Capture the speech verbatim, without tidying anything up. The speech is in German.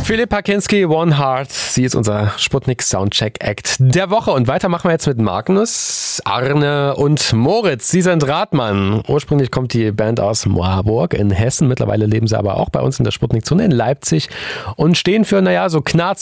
Philippa Kinski, One Heart. Sie ist unser Sputnik Soundcheck Act der Woche. Und weiter machen wir jetzt mit Magnus, Arne und Moritz. Sie sind Radmann. Ursprünglich kommt die Band aus Moorburg in Hessen. Mittlerweile leben sie aber auch bei uns in der Sputnik-Zone in Leipzig und stehen für, naja, so Knarz